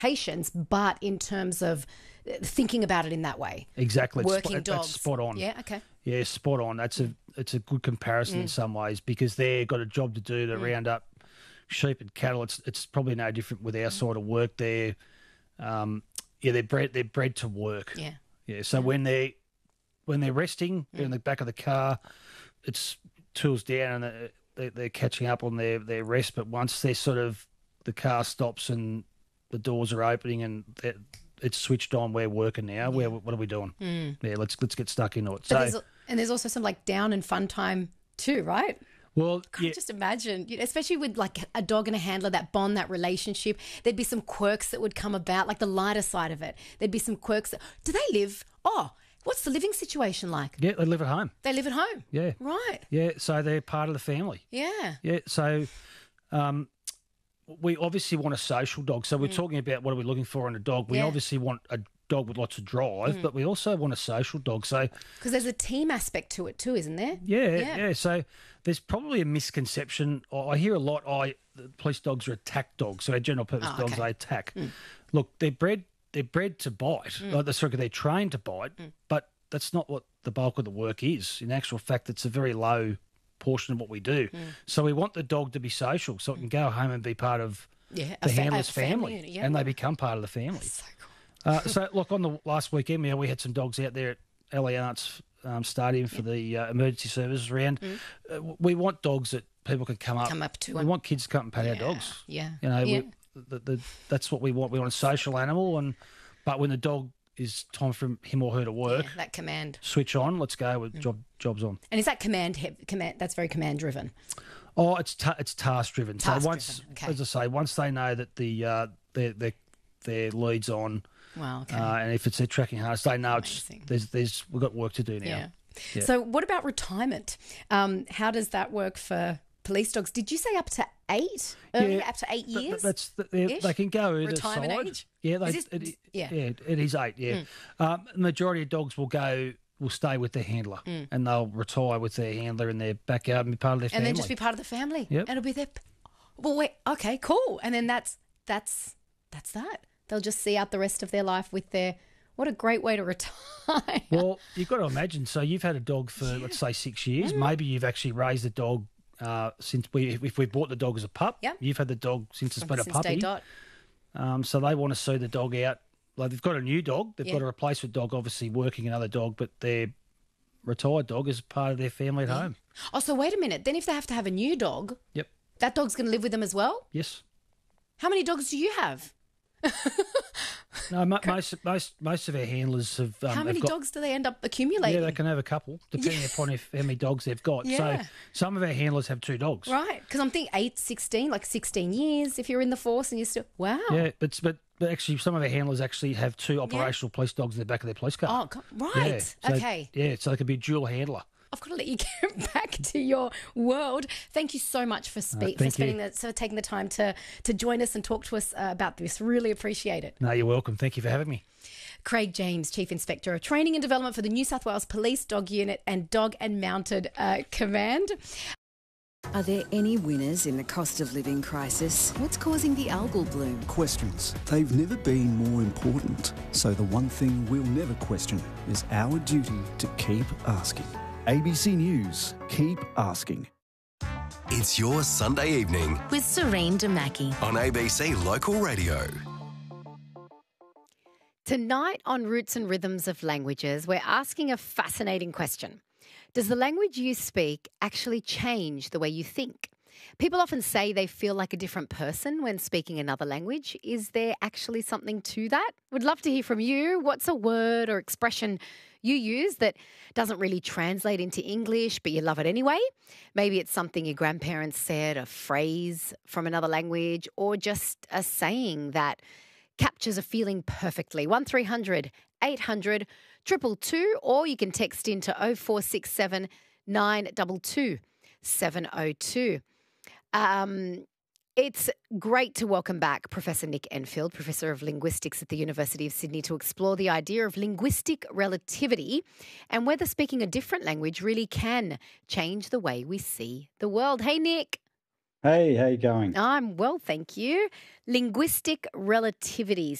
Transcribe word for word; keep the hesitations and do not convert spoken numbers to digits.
patience, but in terms of thinking about it in that way. Exactly. Working It's, dogs. That's spot on. Yeah, okay. Yeah, spot on. That's a it's a good comparison Mm. in some ways because they've got a job to do to Mm. round up sheep and cattle. It's it's probably no different with our Mm. sort of work there. Um, yeah, they're bred they're bred to work. Yeah. Yeah. So Yeah. when they when they're resting Mm. in the back of the car, it's tools down and they're, they- they're catching up on their, their rest. But once they're sort of the car stops and the doors are opening and they're- it's switched on, we're working now. Where what are we doing? Mm. Yeah, let's let's get stuck into it. But So there's, and there's also some like down and fun time too, right? well, Can't yeah, just imagine, you know, especially with like a dog and a handler, that bond, that relationship. There'd be some quirks that would come about, like the lighter side of it. There'd be some quirks. That, do they live? Oh, what's the living situation like? yeah, they live at home. They live at home. Yeah, Right. yeah. So they're part of the family. Yeah. Yeah. So um, we obviously want a social dog. So we're Mm. talking about what are we looking for in a dog. We Yeah. obviously want a dog with lots of drive, Mm. but we also want a social dog. So Because there's a team aspect to it too, isn't there? yeah, Yeah. yeah, So there's probably a misconception. I I hear a lot. I the police dogs are attack dogs. So our general purpose Oh, dogs okay. they attack. Mm. Look, they're bred. They're bred to bite. Mm. Like, sorry, they're trained to bite, Mm. but that's not what the bulk of the work is. In actual fact, it's a very low portion of what we do. Mm. So we want the dog to be social, so it can go home and be part of Yeah. the a fa- a handler's family family, unit, yeah. and they become part of the family. So cool. Uh, so, look, on the last weekend, yeah, we had some dogs out there at Allianz um, Stadium for the uh, emergency services round. Mm. Uh, w- we want dogs that people can come up. Come up to we and- want kids to come and pet our Yeah, dogs. yeah, You know, yeah. we, the, the, that's what we want. We want a social animal, and but when the dog is time for him or her to work, Yeah, that command. switch on. Let's go with Mm. job jobs on. And is that command, he- command that's very command driven? Oh, it's ta- it's task driven. So Task once, driven, okay. as I say, once they know that the uh, their their their leads on, Wow, okay. uh, and if it's their tracking harness, they know it's Amazing. there's there's we've got work to do now. Yeah. Yeah. So what about retirement? Um, how does that work for police dogs? Did you say up to eight? Earlier, up to eight Th- th- years? That's the, they ish? they can go either Retirement side. age? Yeah, they, Is this- it, yeah. yeah, it is eight. Yeah, um, the majority of dogs will go will stay with their handler, Mm. and they'll retire with their handler in their backyard and be part of their and family. then just be part of the family. Yep. And it'll be their. Well, wait. Okay, cool. And then that's that's that's that. They'll just see out the rest of their life with their. What a great way to retire. Well, you've got to imagine. So you've had a dog for let's say six years. Maybe you've actually raised the dog uh, since we if we bought the dog as a pup. Yep. You've had the dog since it's been a Since day puppy. dot. Um, so they want to see the dog out. Like they've got a new dog. They've Yeah. got a replacement dog, obviously working another dog, but their retired dog is part of their family at home. Oh, so wait a minute. Then if they have to have a new dog, Yep. that dog's going to live with them as well? Yes. How many dogs do you have? No, mo- most most most of our handlers have. Um, How have many got, dogs do they end up accumulating? Yeah, they can have a couple, depending upon if how many dogs they've got. Yeah. So some of our handlers have two dogs. Right, because I'm thinking eight, sixteen, like sixteen years if you're in the force and you're still, wow. Yeah, but but but actually, some of our handlers actually have two operational police dogs in the back of their police car. Oh, co- right. Yeah, so- Okay. Yeah, so they could be a dual handler. I've got to let you get back to your world. Thank you so much for, spe- thank for you. spending the, so taking the time to, to join us and talk to us uh, about this. Really appreciate it. No, you're welcome. Thank you for having me. Craig James, Chief Inspector of Training and Development for the New South Wales Police Dog Unit and Dog and Mounted uh, Command. Are there any winners in the cost of living crisis? What's causing the algal bloom? Questions. They've never been more important. So the one thing we'll never question is our duty to keep asking. A B C News. Keep asking. It's your Sunday evening with Serene Damaki. on A B C Local Radio. Tonight on Roots and Rhythms of Languages, we're asking a fascinating question. Does the language you speak actually change the way you think? People often say they feel like a different person when speaking another language. Is there actually something to that? Would love to hear from you. What's a word or expression you use that doesn't really translate into English, but you love it anyway? Maybe it's something your grandparents said, a phrase from another language, or just a saying that captures a feeling perfectly. one three hundred eight hundred two two two, or you can text into oh four six seven nine two two seven oh two. Um, it's great to welcome back Professor Nick Enfield, Professor of Linguistics at the University of Sydney, to explore the idea of linguistic relativity and whether speaking a different language really can change the way we see the world. Hey, Nick. Hey, how you going? I'm well, thank you. Linguistic relativity.